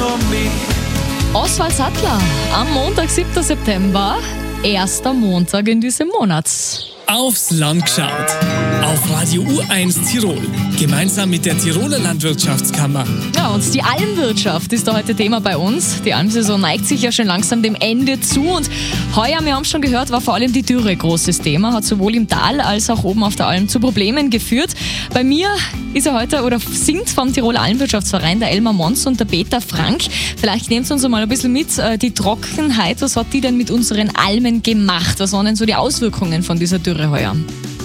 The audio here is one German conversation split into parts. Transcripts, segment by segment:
Oswald Sattler am Montag, 7. September, erster Montag in diesem Monat. Aufs Land geschaut. Auf Radio U1 Tirol. Gemeinsam mit der Tiroler Landwirtschaftskammer. Ja, und die Almwirtschaft ist da heute Thema bei uns. Die Almsaison neigt sich ja schon langsam dem Ende zu. Und heuer, wir haben schon gehört, war vor allem die Dürre ein großes Thema. Hat sowohl im Tal als auch oben auf der Alm zu Problemen geführt. Bei mir ist er heute oder sind vom Tiroler Almwirtschaftsverein der Elmar Mons und der Peter Frank. Vielleicht nehmt uns mal ein bisschen mit, die Trockenheit, was hat die denn mit unseren Almen gemacht? Was waren denn so die Auswirkungen von dieser Dürre heuer?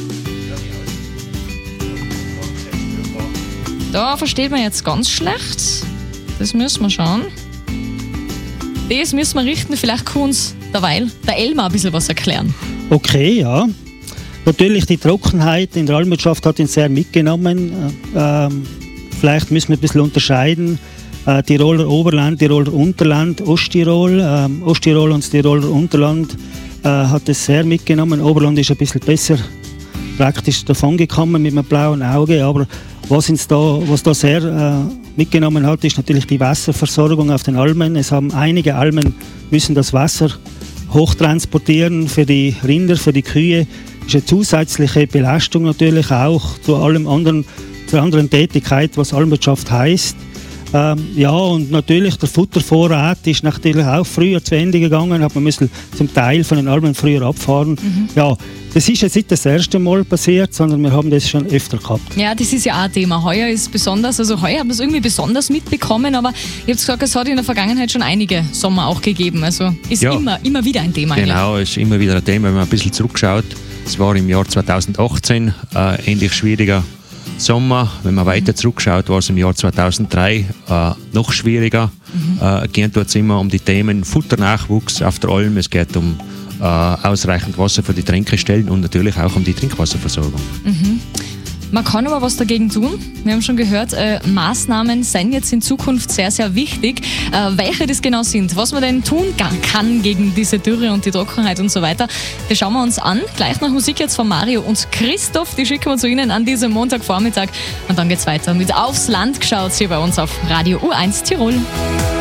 Da versteht man jetzt ganz schlecht. Das müssen wir schauen. Das müssen wir richten. Vielleicht kann uns derweil der Elmar ein bisschen was erklären. Okay, ja. Natürlich, die Trockenheit in der Almwirtschaft hat ihn sehr mitgenommen. Vielleicht müssen wir ein bisschen unterscheiden. Tiroler Oberland, Tiroler Unterland, Osttirol. Osttirol und das Tiroler Unterland hat es sehr mitgenommen. Oberland ist ein bisschen besser praktisch davongekommen mit einem blauen Auge. Aber was da sehr mitgenommen hat, ist natürlich die Wasserversorgung auf den Almen. Es haben einige Almen müssen das Wasser hochtransportieren für die Rinder, für die Kühe. Das ist eine zusätzliche Belastung natürlich auch zur anderen Tätigkeit, was Almwirtschaft heisst. Ja, und natürlich der Futtervorrat ist natürlich auch früher zu Ende gegangen, man musste zum Teil von den Almen früher abfahren. Ja, das ist jetzt nicht das erste Mal passiert, sondern wir haben das schon öfter gehabt. Ja, das ist ja auch ein Thema. Heuer ist besonders, also heuer haben wir es irgendwie besonders mitbekommen, aber ihr habt gesagt, es hat in der Vergangenheit schon einige Sommer auch gegeben. Also ist ja immer wieder ein Thema. Genau, es ist immer wieder ein Thema, wenn man ein bisschen zurückschaut. Es war im Jahr 2018 ähnlich schwieriger Sommer. Wenn man weiter zurückschaut, war es im Jahr 2003 noch schwieriger. Geht dort immer um die Themen Futternachwuchs auf der Alm. Es geht um ausreichend Wasser für die Tränkestellen und natürlich auch um die Trinkwasserversorgung. Man kann aber was dagegen tun. Wir haben schon gehört, Maßnahmen sind jetzt in Zukunft sehr, sehr wichtig. Welche das genau sind, was man denn tun kann gegen diese Dürre und die Trockenheit und so weiter, das schauen wir uns an. Gleich nach Musik jetzt von Mario und Christoph. Die schicken wir zu Ihnen an diesem Montagvormittag. Und dann geht's weiter mit Aufs Land geschaut hier bei uns auf Radio U1 Tirol.